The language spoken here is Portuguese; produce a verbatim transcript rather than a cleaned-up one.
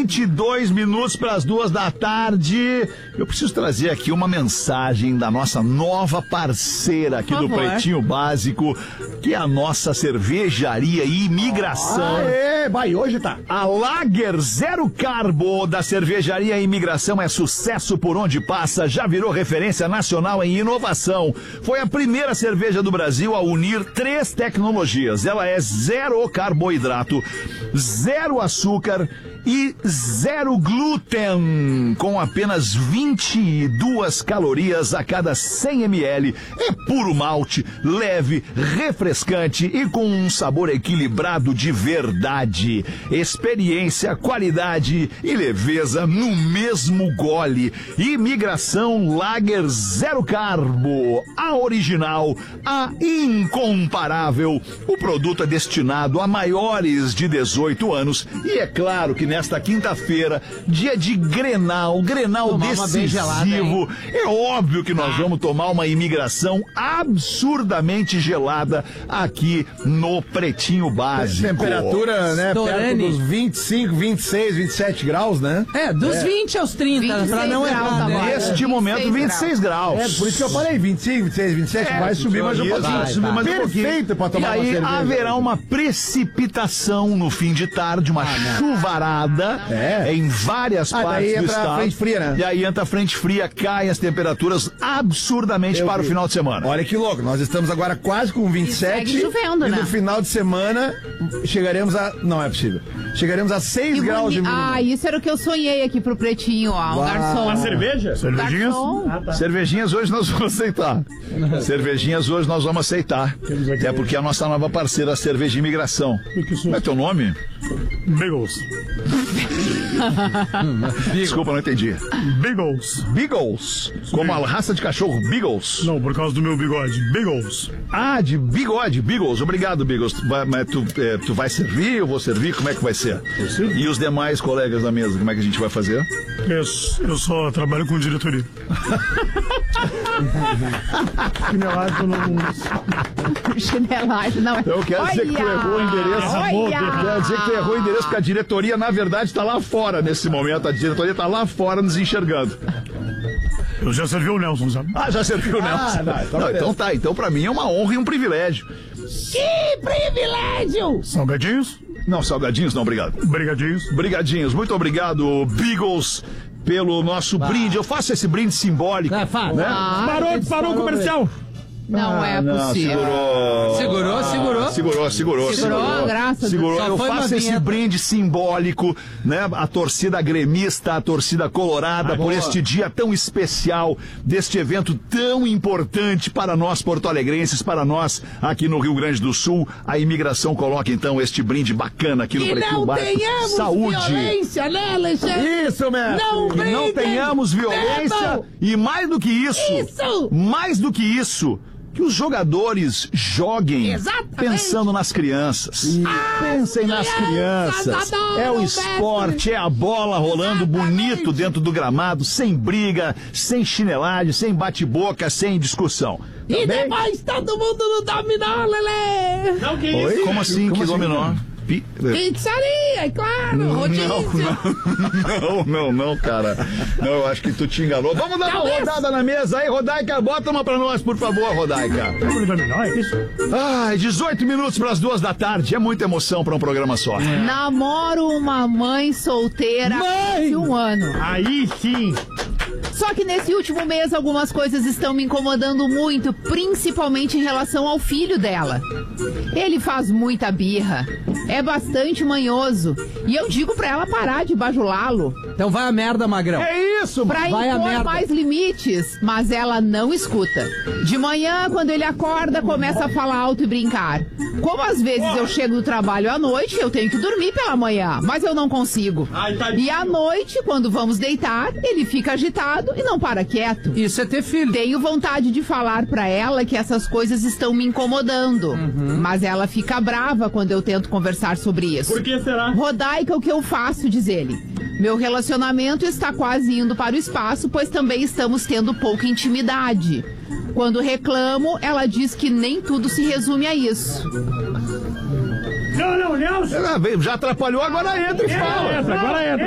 vinte e dois minutos para as duas da tarde. Eu preciso trazer aqui uma mensagem da nossa nova parceira aqui do Pretinho Básico, que é a nossa cervejaria e imigração. Aê, vai, hoje tá. A Lager Zero Carbo da cervejaria e imigração é sucesso por onde passa, já virou referência nacional em inovação. Foi a primeira cerveja do Brasil a unir três tecnologias. Ela é zero carboidrato, zero açúcar e zero glúten, com apenas vinte e duas calorias a cada cem mililitros. É puro malte, leve, refrescante e com um sabor equilibrado de verdade. Experiência, qualidade e leveza no mesmo gole. Imigração Lager Zero Carbo, a original, a incomparável. O produto é destinado a maiores de dezoito anos e é claro que nesta quinta-feira, dia de Grenal, Grenal tomar decisivo, gelada, é óbvio que nós ah. vamos tomar uma imigração absurdamente gelada aqui no Pretinho Básico. Essa temperatura, né, Storani. perto dos vinte e cinco, vinte e seis, vinte e sete graus, né? É, dos é. vinte aos trinta, pra não errar, né? Neste momento, vinte e seis graus. É, por isso que eu falei, vinte e cinco, vinte e seis, vinte e sete, é, vai subir mais um pouquinho. Vai, subir mais um pouquinho. Perfeito pra tomar e uma aí cerveja. Haverá uma precipitação no fim de tarde, uma ah, chuvarada é. em várias ah, partes do estado. Frente fria, né? E aí entra a frente fria, caem as temperaturas absurdamente eu para vi. o final de semana. Olha que louco, nós estamos agora quase com vinte e sete. E chovendo, e no né? final de semana chegaremos a... Não é possível. Chegaremos a seis graus de mínimo. Ah, isso era o que eu sonhei aqui pro Pretinho, ó. Um garçom. Uma cerveja? Cervejinhas? Ah, tá. Cervejinhas hoje nós vamos aceitar. Cervejinhas hoje nós vamos aceitar. É porque a nossa nova parceira, a Cerveja Imigração. Como é teu nome? Bagels. Desculpa, não entendi. Beagles. Beagles? Como a raça de cachorro Beagles? Não, por causa do meu bigode. Beagles. Ah, de bigode, Beagles. Obrigado, Beagles. Mas tu, é, tu vai servir, eu vou servir? Como é que vai ser? E os demais colegas da mesa, como é que a gente vai fazer? Eu, eu só trabalho com diretoria. Chinelagem não... Chinelagem não é... Eu quero Olha! dizer que tu errou o endereço. Olha! Quero dizer que tu errou o endereço, porque a diretoria, na verdade, tá lá fora nesse momento. A diretoria tá lá fora nos enxergando. Eu já servi o Nelson, sabe? Ah, já serviu o Nelson. Ah, não, então, não, então tá, então pra mim é uma honra e um privilégio. Que privilégio! Salgadinhos? Não, salgadinhos não, obrigado. Brigadinhos. Brigadinhos, muito obrigado, Beagles, pelo nosso ah. brinde. Eu faço esse brinde simbólico. É, faz. Né? Ah, parou, parou o comercial. Não ah, é possível. Não, segurou. Segurou, segurou. Segurou, segurou. Segurou, segurou. Graças segurou. Eu faço esse vinheta. brinde simbólico, né? A torcida gremista, a torcida colorada, ah, por boa. este dia tão especial, deste evento tão importante para nós porto-alegrenses, para nós aqui no Rio Grande do Sul. A imigração coloca então este brinde bacana aqui no Pretinho Básico. Que não tenhamos Saúde. violência, né, Alexandre? Isso, mestre. Não, que não tenhamos violência. Mesmo. E mais do que isso, isso, mais do que isso, que os jogadores joguem Exatamente. pensando nas crianças. Ah, Pensem nas crianças. É o esporte, é a bola rolando Exatamente. bonito dentro do gramado, sem briga, sem chinelagem, sem bate-boca, sem discussão. E Também? depois todo mundo no dominó, Lelê. Não, que Oi? Isso? Como assim, Como que assim? dominó? Pi... Pizzaria, é claro, rodízio. Não, não, não, não, cara. Não, eu acho que tu te enganou. Vamos dar Talvez. uma rodada na mesa aí, Rodaica. Bota uma pra nós, por favor, Rodaica. Ai, dezoito minutos pras duas da tarde. É muita emoção pra um programa só. É. Namoro uma mãe solteira há um ano. Aí sim. Só que nesse último mês algumas coisas estão me incomodando muito, principalmente em relação ao filho dela. Ele faz muita birra, é bastante manhoso, e eu digo pra ela parar de bajulá-lo. Então vai a merda, magrão. É isso, Pra vai impor mais limites, mas ela não escuta. De manhã, quando ele acorda, começa a falar alto e brincar. Como às vezes eu chego do trabalho à noite, eu tenho que dormir pela manhã, mas eu não consigo. E à noite, quando vamos deitar, ele fica agitado e não para quieto. Isso é ter filho. Tenho vontade de falar pra ela que essas coisas estão me incomodando. Uhum. Mas ela fica brava quando eu tento conversar sobre isso. Por que será? Rodaica, o que eu faço, diz ele. Meu relacionamento está quase indo para o espaço, pois também estamos tendo pouca intimidade. Quando reclamo, ela diz que nem tudo se resume a isso. Não, não, Nelson. Já atrapalhou, agora entra e fala. Agora entra.